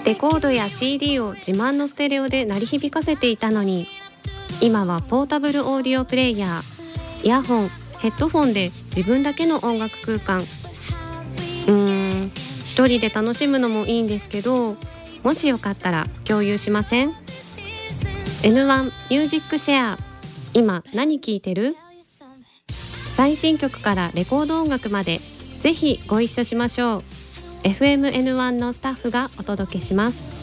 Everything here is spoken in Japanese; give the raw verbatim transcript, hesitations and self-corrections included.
レコードや シーディー を自慢のステレオで鳴り響かせていたのに、今はポータブルオーディオプレイヤー、イヤホン、ヘッドフォンで自分だけの音楽空間。うーん一人で楽しむのもいいんですけど、もしよかったら共有しません？ エヌワン ミュージックシェア。今何聴いてる？最新曲からレコード音楽まで、ぜひご一緒しましょう。 エフエムエヌワン のスタッフがお届けします。